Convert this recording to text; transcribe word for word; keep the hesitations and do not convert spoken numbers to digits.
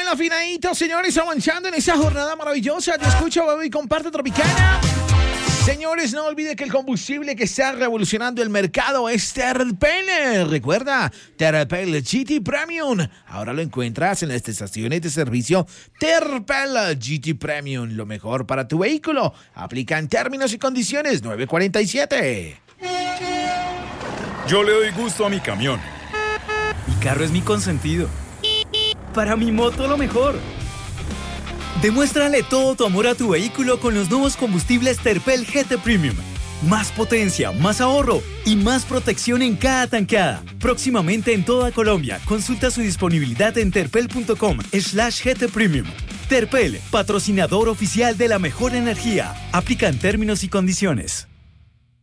el afinadito, señores, avanzando en esa jornada maravillosa. Te escucho, bebé, y comparte Tropicana. Señores, no olvide que el combustible que está revolucionando el mercado es Terpel. Recuerda, Terpel G T Premium. Ahora lo encuentras en las estaciones de servicio Terpel G T Premium. Lo mejor para tu vehículo. Aplica en términos y condiciones. nueve cuarenta y siete. Yo le doy gusto a mi camión. Mi carro es mi consentido. Para mi moto lo mejor. Demuéstrale todo tu amor a tu vehículo con los nuevos combustibles Terpel G T Premium. Más potencia, más ahorro y más protección en cada tankada. Próximamente en toda Colombia. Consulta su disponibilidad en terpel.com slash GT Premium. Terpel, patrocinador oficial de la mejor energía. Aplican términos y condiciones.